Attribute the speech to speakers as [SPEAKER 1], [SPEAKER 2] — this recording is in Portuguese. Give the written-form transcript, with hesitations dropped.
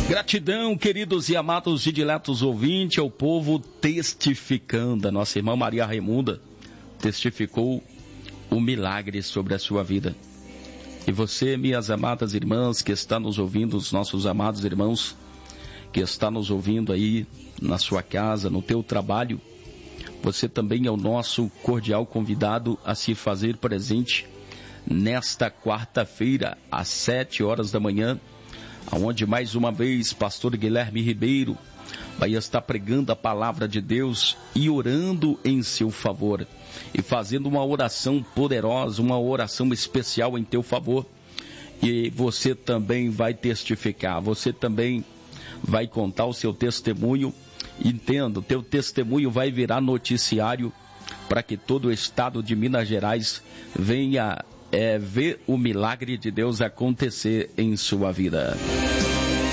[SPEAKER 1] Gratidão, queridos e amados e diletos ouvintes, ao povo testificando. A nossa irmã Maria Raimunda testificou o milagre sobre a sua vida. E você, minhas amadas irmãs, que está nos ouvindo, os nossos amados irmãos, que está nos ouvindo aí na sua casa, no teu trabalho, você também é o nosso cordial convidado a se fazer presente nesta quarta-feira, às 7 horas da manhã, onde mais uma vez pastor Guilherme Ribeiro vai estar pregando a palavra de Deus e orando em seu favor e fazendo uma oração poderosa, uma oração especial em teu favor. E você também vai testificar, você também vai contar o seu testemunho. Entendo, teu testemunho vai virar noticiário para que todo o estado de Minas Gerais venha ver o milagre de Deus acontecer em sua vida.